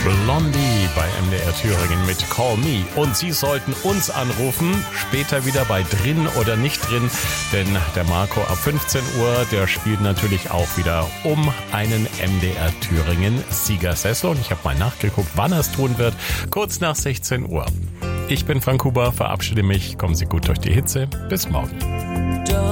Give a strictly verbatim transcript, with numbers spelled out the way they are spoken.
Blondie bei M D R Thüringen mit Call Me. Und Sie sollten uns anrufen, später wieder bei Drin oder Nicht Drin, denn der Marco ab fünfzehn Uhr, der spielt natürlich auch wieder um einen M D R Thüringen Siegersessel. Und ich habe mal nachgeguckt, wann er es tun wird, kurz nach sechzehn Uhr. Ich bin Frank Huber, verabschiede mich, kommen Sie gut durch die Hitze, bis morgen.